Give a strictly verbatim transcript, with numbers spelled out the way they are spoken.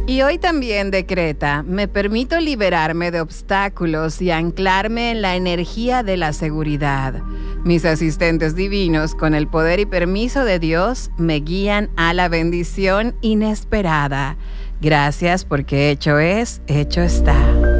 Y hoy también decreta, me permito liberarme de obstáculos y anclarme en la energía de la seguridad. Mis asistentes divinos, con el poder y permiso de Dios, me guían a la bendición inesperada. Gracias porque hecho es, hecho está.